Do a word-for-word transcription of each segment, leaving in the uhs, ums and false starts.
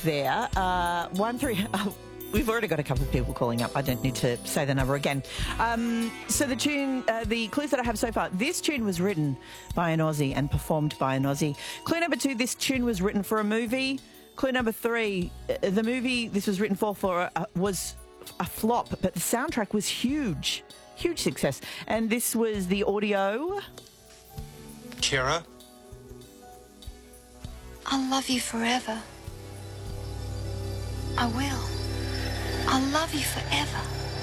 there. Uh, one three. Oh, we've already got a couple of people calling up. I don't need to say the number again. Um, so the tune, uh, the clues that I have so far. This tune was written by an Aussie and performed by an Aussie. Clue number two. This tune was written for a movie. Clue number three. Uh, the movie this was written for for uh, was a flop, but the soundtrack was huge, huge success. And this was the audio. Kira. I'll love you forever. I will. I'll love you forever.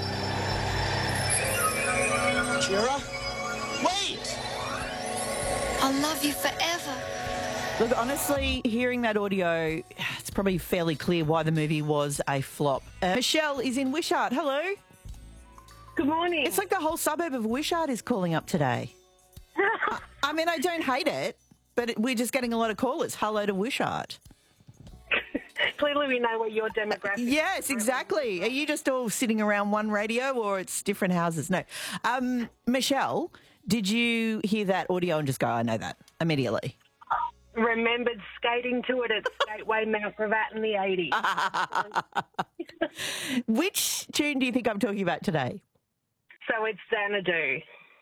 Kira? Wait! I'll love you forever. Look, honestly, hearing that audio, it's probably fairly clear why the movie was a flop. Uh, Michelle is in Wishart. Hello. Good morning. It's like the whole suburb of Wishart is calling up today. I, I mean, I don't hate it, but it, we're just getting a lot of callers. Hello to Wishart. Clearly we know what your demographic is. Yes, exactly. Are you just all sitting around one radio or it's different houses? No. Um, Michelle, did you hear that audio and just go, I know that, immediately? Remembered skating to it at Gateway Mount Gravatt in the eighties. Which tune do you think I'm talking about today? So it's Xanadu.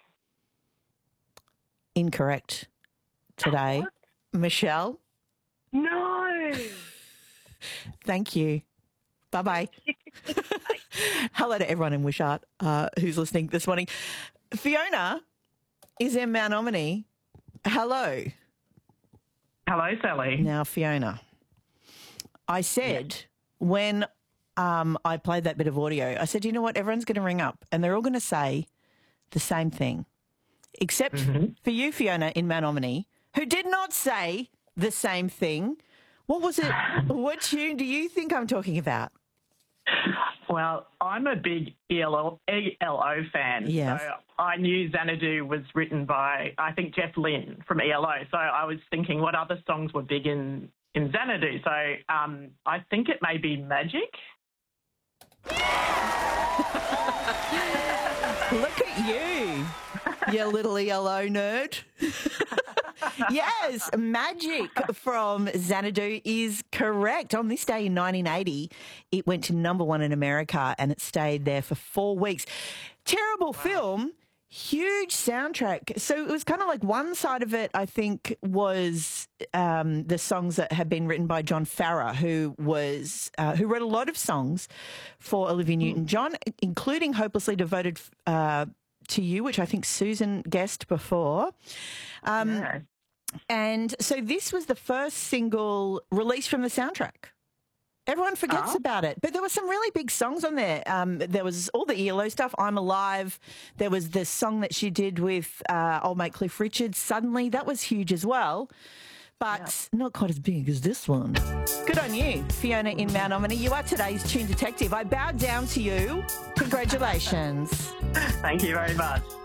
Incorrect today. What? Michelle? No. Thank you. Bye-bye. Hello to everyone in Wishart uh, who's listening this morning. Fiona is in Mount Omni. Hello. Hello, Sally. Now, Fiona, I said yeah. when um, I played that bit of audio, I said, you know what, everyone's going to ring up and they're all going to say the same thing, except mm-hmm. for you, Fiona, in Mount Omni, who did not say the same thing. What was it? What tune do you think I'm talking about? Well, I'm a big E L O, E L O fan. Yeah. So I knew Xanadu was written by, I think, Jeff Lynne from E L O. So I was thinking what other songs were big in, in Xanadu. So um, I think it may be Magic. Look at you, you little E L O nerd. Yes, Magic from Xanadu is correct. On this day in nineteen eighty, it went to number one in America and it stayed there for four weeks. Terrible wow. film, huge soundtrack. So it was kind of like one side of it, I think, was um, the songs that had been written by John Farrar, who was uh, who wrote a lot of songs for Olivia Newton-John, including Hopelessly Devoted uh, to You, which I think Susan guessed before. Um, yeah. And so this was the first single released from the soundtrack. Everyone forgets oh. about it. But there were some really big songs on there. Um, there was all the E L O stuff, I'm Alive. There was the song that she did with uh, old mate Cliff Richard, Suddenly. That was huge as well. But yeah. not quite as big as this one. Good on you, Fiona in Mount Omni. You are today's Tune Detective. I bow down to you. Congratulations. Thank you very much.